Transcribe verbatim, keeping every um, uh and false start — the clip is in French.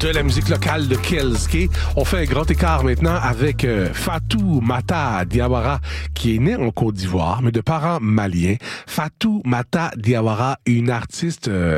de la musique locale de Kelske. On fait un grand écart maintenant avec euh, Fatou Mata Diawara, qui est né en Côte d'Ivoire, mais de parents maliens. Fatou Mata Diawara, une artiste... Euh,